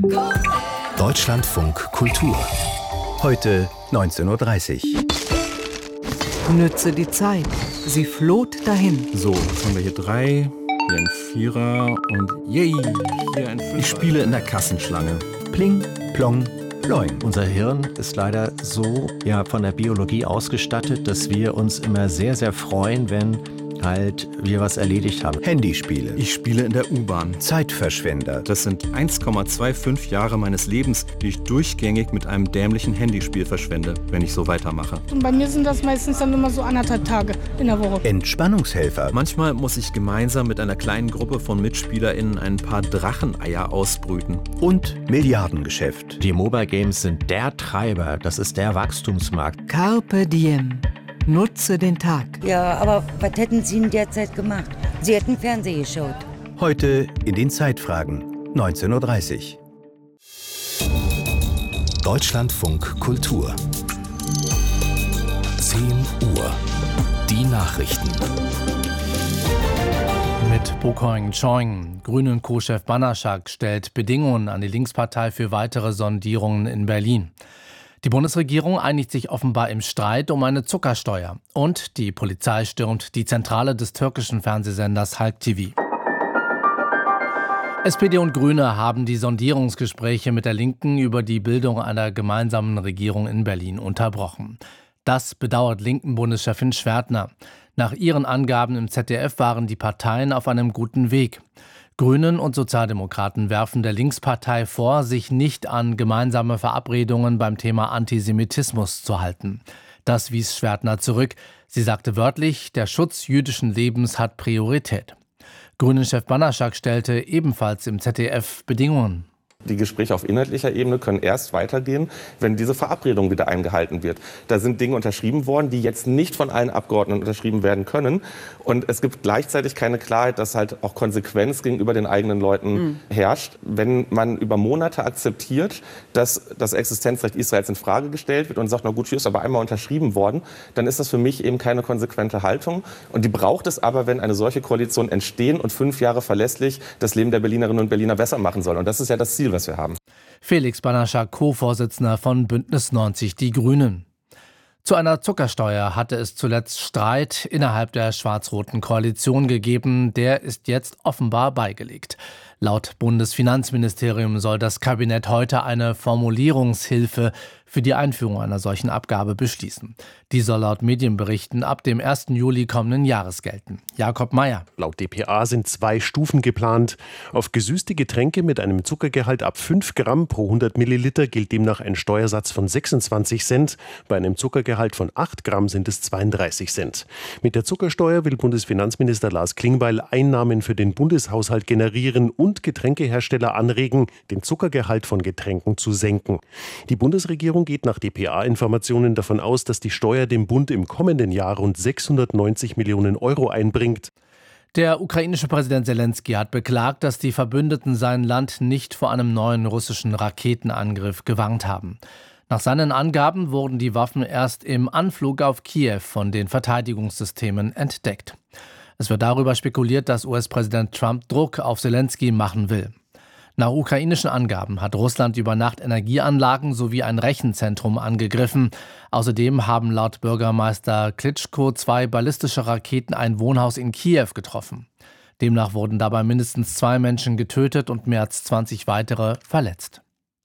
Deutschlandfunk Kultur. Heute 19:30 Uhr. Nütze die Zeit. Sie floht dahin. So, jetzt haben wir hier 3, hier ein 4er und yay, hier ein 5er. Ich spiele in der Kassenschlange. Pling, plong, ploing. Unser Hirn ist leider so von der Biologie ausgestattet, dass wir uns immer sehr, sehr freuen, wenn wir was erledigt haben. Handyspiele. Ich spiele in der U-Bahn. Zeitverschwender. Das sind 1,25 Jahre meines Lebens, die ich durchgängig mit einem dämlichen Handyspiel verschwende, wenn ich so weitermache. Und bei mir sind das meistens dann immer so 1,5 Tage in der Woche. Entspannungshelfer. Manchmal muss ich gemeinsam mit einer kleinen Gruppe von MitspielerInnen ein paar Dracheneier ausbrüten. Und Milliardengeschäft. Die Mobile Games sind der Treiber, das ist der Wachstumsmarkt. Carpe diem. Nutze den Tag. Ja, aber was hätten Sie in der Zeit gemacht? Sie hätten Fernsehen geschaut. Heute in den Zeitfragen, 19:30 Uhr. Deutschlandfunk Kultur. 10 Uhr. Die Nachrichten. Mit Bokoing Choing. Grünen Co-Chef Banaschak stellt Bedingungen an die Linkspartei für weitere Sondierungen in Berlin. Die Bundesregierung einigt sich offenbar im Streit um eine Zuckersteuer. Und die Polizei stürmt die Zentrale des türkischen Fernsehsenders Halk TV. SPD und Grüne haben die Sondierungsgespräche mit der Linken über die Bildung einer gemeinsamen Regierung in Berlin unterbrochen. Das bedauert Linken-Bundeschefin Schwertner. Nach ihren Angaben im ZDF waren die Parteien auf einem guten Weg. Grünen und Sozialdemokraten werfen der Linkspartei vor, sich nicht an gemeinsame Verabredungen beim Thema Antisemitismus zu halten. Das wies Schwertner zurück. Sie sagte wörtlich, der Schutz jüdischen Lebens hat Priorität. Grünen-Chef Banaschak stellte ebenfalls im ZDF Bedingungen. Die Gespräche auf inhaltlicher Ebene können erst weitergehen, wenn diese Verabredung wieder eingehalten wird. Da sind Dinge unterschrieben worden, die jetzt nicht von allen Abgeordneten unterschrieben werden können. Und es gibt gleichzeitig keine Klarheit, dass halt auch Konsequenz gegenüber den eigenen Leuten herrscht. Wenn man über Monate akzeptiert, dass das Existenzrecht Israels in Frage gestellt wird und sagt, na gut, hier ist aber einmal unterschrieben worden, dann ist das für mich eben keine konsequente Haltung. Und die braucht es aber, wenn eine solche Koalition entstehen und 5 Jahre verlässlich das Leben der Berlinerinnen und Berliner besser machen soll. Und das ist ja das Ziel, was wir haben. Felix Banaschak, Co-Vorsitzender von Bündnis 90 Die Grünen. Zu einer Zuckersteuer hatte es zuletzt Streit innerhalb der schwarz-roten Koalition gegeben. Der ist jetzt offenbar beigelegt. Laut Bundesfinanzministerium soll das Kabinett heute eine Formulierungshilfe für die Einführung einer solchen Abgabe beschließen. Die soll laut Medienberichten ab dem 1. Juli kommenden Jahres gelten. Jakob Mayer. Laut dpa sind 2 Stufen geplant. Auf gesüßte Getränke mit einem Zuckergehalt ab 5 Gramm pro 100 Milliliter gilt demnach ein Steuersatz von 26 Cent. Bei einem Zuckergehalt von 8 Gramm sind es 32 Cent. Mit der Zuckersteuer will Bundesfinanzminister Lars Klingbeil Einnahmen für den Bundeshaushalt generieren und Getränkehersteller anregen, den Zuckergehalt von Getränken zu senken. Die Bundesregierung geht nach dpa-Informationen davon aus, dass die Steuer dem Bund im kommenden Jahr rund 690 Millionen Euro einbringt. Der ukrainische Präsident Selenskyj hat beklagt, dass die Verbündeten sein Land nicht vor einem neuen russischen Raketenangriff gewarnt haben. Nach seinen Angaben wurden die Waffen erst im Anflug auf Kiew von den Verteidigungssystemen entdeckt. Es wird darüber spekuliert, dass US-Präsident Trump Druck auf Selenskyj machen will. Nach ukrainischen Angaben hat Russland über Nacht Energieanlagen sowie ein Rechenzentrum angegriffen. Außerdem haben laut Bürgermeister Klitschko 2 ballistische Raketen ein Wohnhaus in Kiew getroffen. Demnach wurden dabei mindestens 2 Menschen getötet und mehr als 20 weitere verletzt.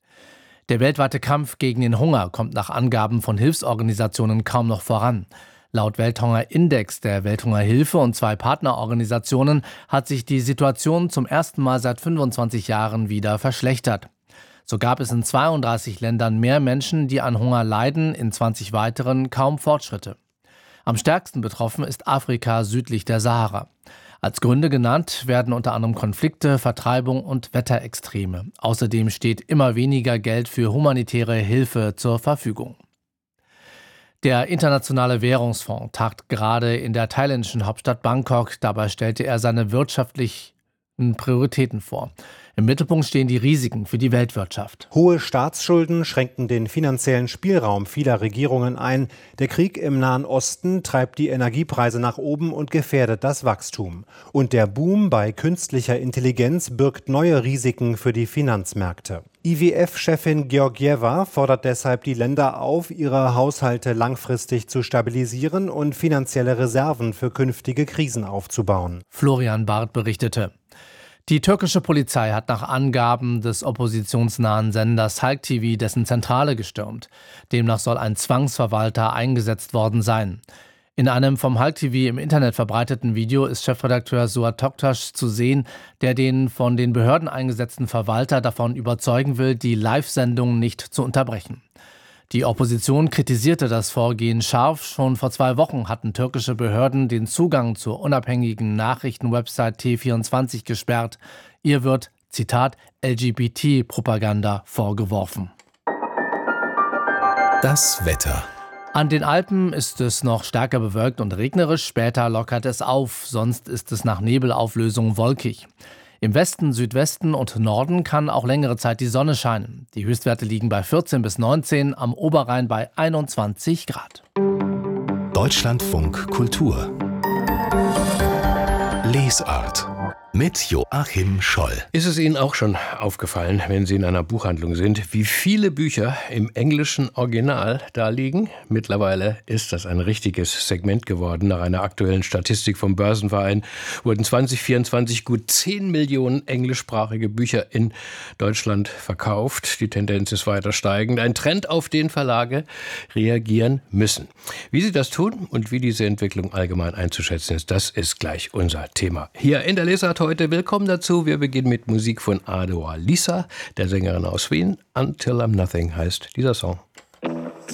Der weltweite Kampf gegen den Hunger kommt nach Angaben von Hilfsorganisationen kaum noch voran. Laut Welthungerindex der Welthungerhilfe und 2 Partnerorganisationen hat sich die Situation zum ersten Mal seit 25 Jahren wieder verschlechtert. So gab es in 32 Ländern mehr Menschen, die an Hunger leiden, in 20 weiteren kaum Fortschritte. Am stärksten betroffen ist Afrika südlich der Sahara. Als Gründe genannt werden unter anderem Konflikte, Vertreibung und Wetterextreme. Außerdem steht immer weniger Geld für humanitäre Hilfe zur Verfügung. Der Internationale Währungsfonds tagt gerade in der thailändischen Hauptstadt Bangkok. Dabei stellte er seine wirtschaftlichen Prioritäten vor. Im Mittelpunkt stehen die Risiken für die Weltwirtschaft. Hohe Staatsschulden schränken den finanziellen Spielraum vieler Regierungen ein. Der Krieg im Nahen Osten treibt die Energiepreise nach oben und gefährdet das Wachstum. Und der Boom bei künstlicher Intelligenz birgt neue Risiken für die Finanzmärkte. IWF-Chefin Georgieva fordert deshalb die Länder auf, ihre Haushalte langfristig zu stabilisieren und finanzielle Reserven für künftige Krisen aufzubauen. Florian Barth berichtete. Die türkische Polizei hat nach Angaben des oppositionsnahen Senders Halk TV dessen Zentrale gestürmt. Demnach soll ein Zwangsverwalter eingesetzt worden sein. In einem vom Halk TV im Internet verbreiteten Video ist Chefredakteur Suat Toktaş zu sehen, der den von den Behörden eingesetzten Verwalter davon überzeugen will, die Live-Sendung nicht zu unterbrechen. Die Opposition kritisierte das Vorgehen scharf. Schon vor 2 Wochen hatten türkische Behörden den Zugang zur unabhängigen Nachrichtenwebsite T24 gesperrt. Ihr wird, Zitat, LGBT-Propaganda vorgeworfen. Das Wetter. An den Alpen ist es noch stärker bewölkt und regnerisch, später lockert es auf, sonst ist es nach Nebelauflösung wolkig. Im Westen, Südwesten und Norden kann auch längere Zeit die Sonne scheinen. Die Höchstwerte liegen bei 14 bis 19, am Oberrhein bei 21 Grad. Deutschlandfunk Kultur. Lesart. Mit Joachim Scholl. Ist es Ihnen auch schon aufgefallen, wenn Sie in einer Buchhandlung sind, wie viele Bücher im englischen Original da liegen? Mittlerweile ist das ein richtiges Segment geworden. Nach einer aktuellen Statistik vom Börsenverein wurden 2024 gut 10 Millionen englischsprachige Bücher in Deutschland verkauft. Die Tendenz ist weiter steigend. Ein Trend, auf den Verlage reagieren müssen. Wie sie das tun und wie diese Entwicklung allgemein einzuschätzen ist, das ist gleich unser Thema. Hier in der Lesart heute. Willkommen dazu. Wir beginnen mit Musik von Adora Lisa, der Sängerin aus Wien. Until I'm Nothing heißt dieser Song.